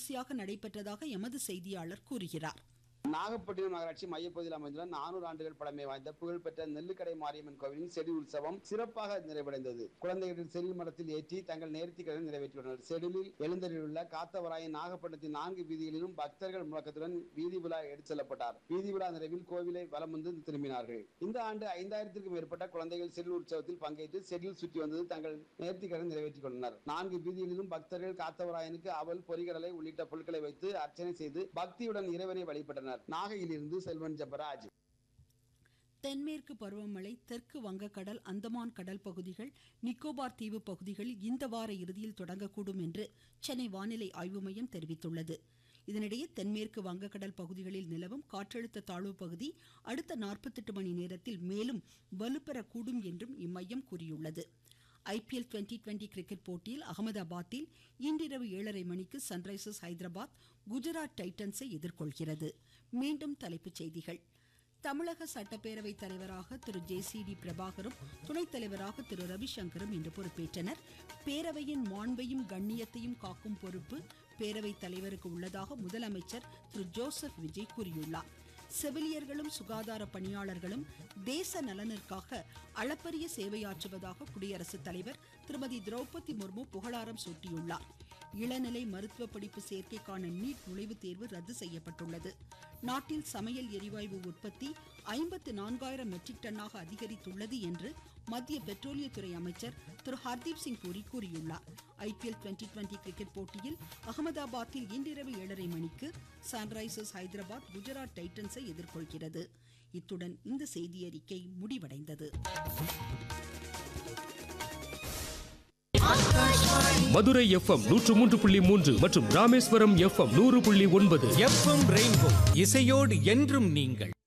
விமரிசையாக நடைபெற்றதாக எமது செய்தியாளர் கூறுகிறார். நாகப்பட்டினம் நகராட்சி மையப்பகுதியில் அமைந்துள்ள 400 ஆண்டுகள் பழமை வாய்ந்த புகழ்பெற்ற நெல்லுக்கடை மாரியம்மன் கோவிலின் செடில் உற்சவம் சிறப்பாக நிறைவடைந்தது. குழந்தைகள் செடில் மரத்தில் ஏற்றி தங்கள் நேர்த்திக்கடன் நிறைவேற்றியுள்ளனர். செடிலில் எழுந்தருளியுள்ள காத்தவராயன் நாகப்பட்டினத்தின் 4 வீதிகளிலும் பக்தர்கள் முழக்கத்துடன் வீதி விழா எடுத்து செல்லப்பட்டார். வீதி விழா நிறைவில் கோவிலை வலம் வந்து திரும்பினார்கள். இந்த ஆண்டு 5000க்கும் மேற்பட்ட குழந்தைகள் செடில் உற்சவத்தில் பங்கேற்று செடில் சுற்றி வந்து தங்கள் நேர்த்திக்கடன் நிறைவேற்றிக் கொண்டனர். 4 வீதிகளிலும் பக்தர்கள் காத்தவராயனுக்கு அவல், பொறிகடலை உள்ளிட்ட பொருட்களை வைத்து அர்ச்சனை செய்து பக்தியுடன் இறைவனை வழிபட்டனர். நாகையிலிருந்து செல்வன் ஜெபராஜ். தென்மேற்கு பருவமழை தெற்கு வங்கக்கடல், அந்தமான் கடல் பகுதிகள், நிக்கோபார் தீவு பகுதிகளில் இந்த வார இறுதியில் தொடங்கக்கூடும் என்று சென்னை வானிலை ஆய்வு மையம் தெரிவித்துள்ளது. இதனிடையே தென்மேற்கு வங்கக்கடல் பகுதிகளில் நிலவும் காற்றழுத்த தாழ்வு பகுதி அடுத்த 48 மணி நேரத்தில் மேலும் வலுப்பெறக்கூடும் என்றும் இம்மையம் கூறியுள்ளது. IPL 2020 கிரிக்கெட் போட்டியில் அகமதாபாத்தில் இன்றிரவு 7:30 மணிக்கு சன்ரைசர்ஸ் ஹைதராபாத் குஜராத் டைட்டன்ஸை எதிர்கொள்கிறது. மீண்டும் தலைப்புச் செய்திகள். தமிழக சட்டப்பேரவை தலைவராக திரு JCD பிரபாகரும் துணைத் தலைவராக திரு ரவிசங்கரும் இன்று பொறுப்பேற்றனர். பேரவையின் மாண்பையும் கண்ணியத்தையும் காக்கும் பொறுப்பு பேரவைத் தலைவருக்கு உள்ளதாக முதலமைச்சர் திரு ஜோசப் விஜய் கூறியுள்ளார். செவிலியர்களும் சுகாதார பணியாளர்களும் தேச நலனிற்காக அளப்பரிய சேவையாற்றுவதாக குடியரசுத் தலைவர் திருமதி திரௌபதி முர்மு புகழாரம் சூட்டியுள்ளார். இளநிலை மருத்துவ படிப்பு சேர்க்கைக்கான நீட் நுழைவுத் தேர்வு ரத்து செய்யப்பட்டுள்ளது. நாட்டில் சமையல் எரிவாயு உற்பத்தி 54,000 மெட்ரிக் டன்னாக அதிகரித்துள்ளது என்று மத்திய பெட்ரோலியத்துறை அமைச்சர் திரு ஹர்தீப் சிங் பூரி கூறியுள்ளார். IPL 2020 கிரிக்கெட் போட்டியில் அகமதாபாத்தில் இன்றிரவு 7:30 மணிக்கு சன்ரைசர்ஸ் ஹைதராபாத் குஜராத் டைட்டன்ஸை எதிர்கொள்கிறது. இத்துடன் இந்த செய்தியறிக்கை முடிவடைந்தது. மதுரை FM 103.3 மற்றும் ராமேஸ்வரம் FM 100.9 FM ரெயின்போ இசையோடு என்றும் நீங்கள்.